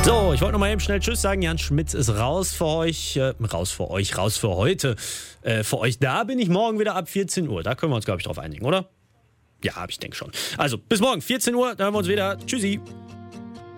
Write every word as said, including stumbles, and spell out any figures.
So, ich wollte noch mal eben schnell Tschüss sagen. Jan Schmitz ist raus für euch. Äh, raus für euch, raus für heute. Äh, für euch da bin ich morgen wieder ab vierzehn Uhr. Da können wir uns, glaube ich, drauf einigen, oder? Ja, ich denke schon. Also, bis morgen, vierzehn Uhr, da hören wir uns wieder. Tschüssi.